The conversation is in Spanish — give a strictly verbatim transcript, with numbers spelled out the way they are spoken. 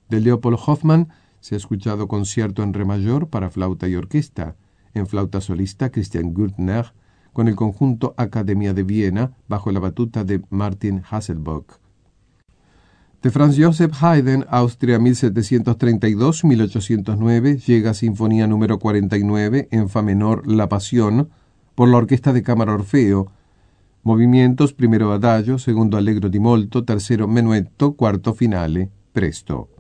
De Leopold Hoffmann se ha escuchado concierto en re mayor para flauta y orquesta, en flauta solista Christian Gürtner, con el conjunto Academia de Viena, bajo la batuta de Martin Hasselbock. De Franz Joseph Haydn, Austria mil setecientos treinta y dos a mil ochocientos nueve, llega Sinfonía número cuarenta y nueve, en fa menor, La Pasión, por la Orquesta de Cámara Orfeo. Movimientos: primero adagio, segundo allegro di molto, tercero menuetto, cuarto finale, presto.